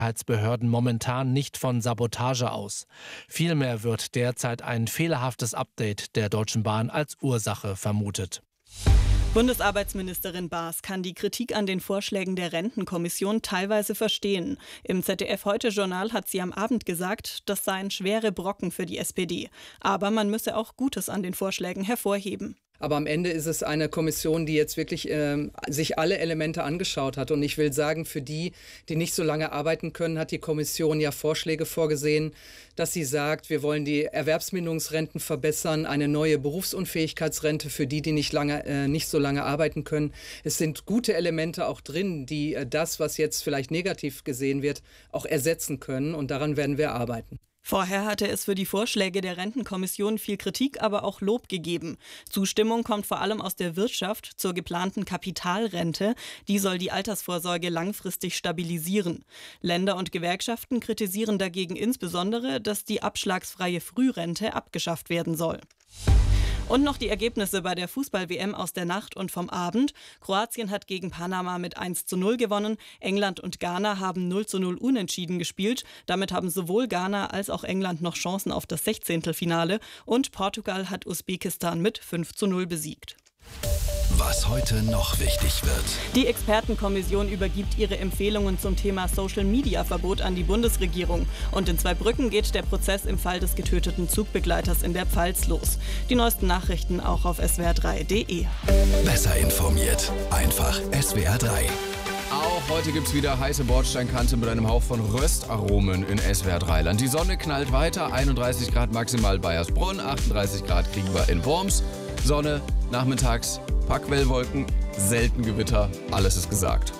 Sicherheitsbehörden momentan nicht von Sabotage aus. Vielmehr wird derzeit ein fehlerhaftes Update der Deutschen Bahn als Ursache vermutet. Bundesarbeitsministerin Baas kann die Kritik an den Vorschlägen der Rentenkommission teilweise verstehen. Im ZDF-Heute-Journal hat sie am Abend gesagt, das seien schwere Brocken für die SPD. Aber man müsse auch Gutes an den Vorschlägen hervorheben. Aber am Ende ist es eine Kommission, die jetzt wirklich sich alle Elemente angeschaut hat. Und ich will sagen, für die, die nicht so lange arbeiten können, hat die Kommission ja Vorschläge vorgesehen, dass sie sagt, wir wollen die Erwerbsminderungsrenten verbessern, eine neue Berufsunfähigkeitsrente für die, die nicht so lange arbeiten können. Es sind gute Elemente auch drin, die das, was jetzt vielleicht negativ gesehen wird, auch ersetzen können. Und daran werden wir arbeiten. Vorher hatte es für die Vorschläge der Rentenkommission viel Kritik, aber auch Lob gegeben. Zustimmung kommt vor allem aus der Wirtschaft zur geplanten Kapitalrente. Die soll die Altersvorsorge langfristig stabilisieren. Länder und Gewerkschaften kritisieren dagegen insbesondere, dass die abschlagsfreie Frührente abgeschafft werden soll. Und noch die Ergebnisse bei der Fußball-WM aus der Nacht und vom Abend. Kroatien hat gegen Panama mit 1:0 gewonnen. England und Ghana haben 0:0 unentschieden gespielt. Damit haben sowohl Ghana als auch England noch Chancen auf das 16. Und Portugal hat Usbekistan mit 5:0 besiegt. Was heute noch wichtig wird. Die Expertenkommission übergibt ihre Empfehlungen zum Thema Social-Media-Verbot an die Bundesregierung. Und in Zweibrücken geht der Prozess im Fall des getöteten Zugbegleiters in der Pfalz los. Die neuesten Nachrichten auch auf swr3.de. Besser informiert. Einfach SWR3. Auch heute gibt es wieder heiße Bordsteinkante mit einem Hauch von Röstaromen in SWR3-Land. Die Sonne knallt weiter, 31 Grad maximal Baiersbrunn, 38 Grad kriegen wir in Worms. Sonne, nachmittags Packwellwolken, selten Gewitter, alles ist gesagt.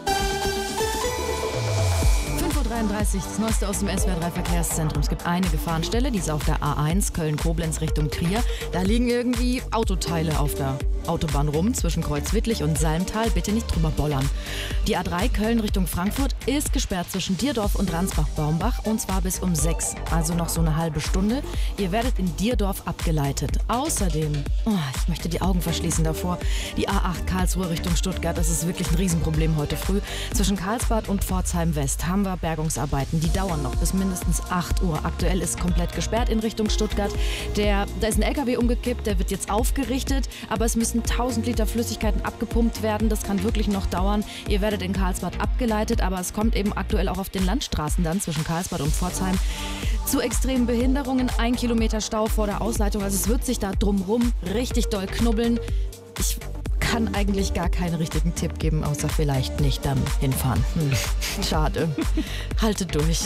5:33 Uhr, das Neueste aus dem SWR3-Verkehrszentrum. Es gibt eine Gefahrenstelle, die ist auf der A1 Köln-Koblenz Richtung Trier. Da liegen irgendwie Autoteile auf der Autobahn rum, zwischen Kreuzwittlich und Salmtal. Bitte nicht drüber bollern. Die A3 Köln Richtung Frankfurt ist gesperrt zwischen Dierdorf und Ransbach-Baumbach und zwar bis um 6, also noch so eine halbe Stunde. Ihr werdet in Dierdorf abgeleitet. Außerdem, ich möchte die Augen verschließen davor, die A8 Karlsruhe Richtung Stuttgart. Das ist wirklich ein Riesenproblem heute früh. Zwischen Karlsbad und Pforzheim West haben wir Bergungsarbeiten. Die dauern noch bis mindestens 8 Uhr. Aktuell ist komplett gesperrt in Richtung Stuttgart. Da ist ein LKW umgekippt, der wird jetzt aufgerichtet, aber es müssen 1000 Liter Flüssigkeiten abgepumpt werden. Das kann wirklich noch dauern. Ihr werdet in Karlsbad abgeleitet, aber es kommt eben aktuell auch auf den Landstraßen dann zwischen Karlsbad und Pforzheim zu extremen Behinderungen. 1 Kilometer Stau vor der Ausleitung. Also es wird sich da drumrum richtig doll knubbeln. Ich kann eigentlich gar keinen richtigen Tipp geben, außer vielleicht nicht hinfahren. Schade. Haltet durch.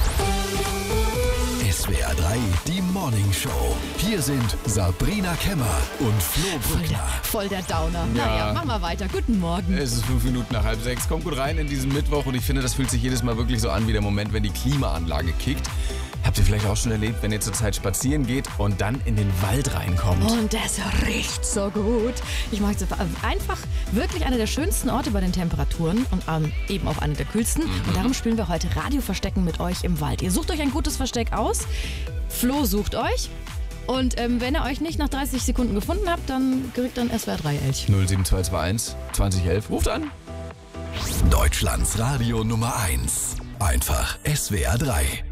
SWR3, die Morning Show. Hier sind Sabrina Kemmer und Flo Brückner. Voll der Downer. Ja. Naja, machen wir weiter. Guten Morgen. Es ist 5 Minuten nach 5:30. Kommt gut rein in diesen Mittwoch und ich finde, das fühlt sich jedes Mal wirklich so an wie der Moment, wenn die Klimaanlage kickt. Habt ihr vielleicht auch schon erlebt, wenn ihr zurzeit spazieren geht und dann in den Wald reinkommt? Und das riecht so gut. Ich mag es einfach wirklich einer der schönsten Orte bei den Temperaturen und eben auch einer der kühlsten. Und darum spielen wir heute Radio-Verstecken mit euch im Wald. Ihr sucht euch ein gutes Versteck aus. Flo sucht euch. Und wenn ihr euch nicht nach 30 Sekunden gefunden habt, dann kriegt dann SWR3-Elch. 07221 2011. Ruft an. Deutschlands Radio Nummer 1. Einfach SWR3.